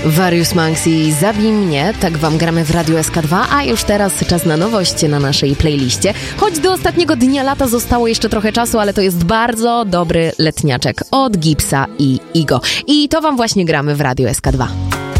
Various Monks i Zabij mnie, tak wam gramy w Radiu SK2, a już teraz czas na nowość na naszej playliście. Choć do ostatniego dnia lata zostało jeszcze trochę czasu, ale to jest bardzo dobry letniaczek od Gipsa i Igo. I to wam właśnie gramy w Radiu SK2.